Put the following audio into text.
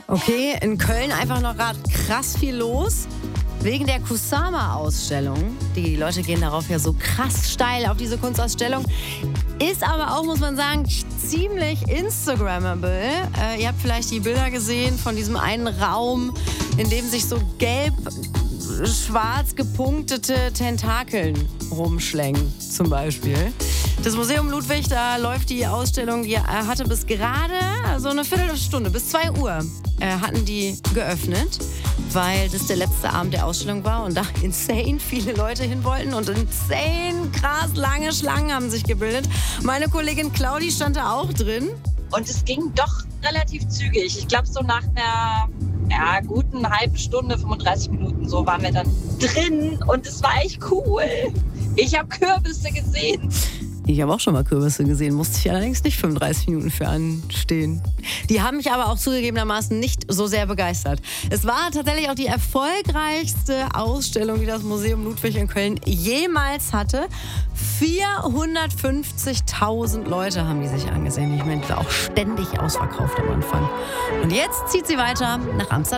Okay, in Köln einfach noch gerade krass viel los. Wegen der Kusama-Ausstellung. Die Leute gehen darauf ja so krass steil auf diese Kunstausstellung. Ist aber auch, muss man sagen, ziemlich Instagrammable. Ihr habt vielleicht die Bilder gesehen von diesem einen Raum, in dem sich so gelb-schwarz gepunktete Tentakeln rumschlängen, zum Beispiel. Das Museum Ludwig, da läuft die Ausstellung, die hatte bis gerade so eine Viertelstunde, bis 2 Uhr hatten die geöffnet, weil das der letzte Abend der Ausstellung war und da insane viele Leute hin wollten und insane krass lange Schlangen haben sich gebildet. Meine Kollegin Claudi stand da auch drin. Und es ging doch relativ zügig. Ich glaube, so nach einer guten halben Stunde, 35 Minuten, so waren wir dann drin und es war echt cool. Ich habe Kürbisse gesehen. Ich habe auch schon mal Kürbisse gesehen, musste ich allerdings nicht 35 Minuten für anstehen. Die haben mich aber auch zugegebenermaßen nicht so sehr begeistert. Es war tatsächlich auch die erfolgreichste Ausstellung, die das Museum Ludwig in Köln jemals hatte. 450.000 Leute haben die sich angesehen. Ich meine, die war auch ständig ausverkauft am Anfang. Und jetzt zieht sie weiter nach Amsterdam.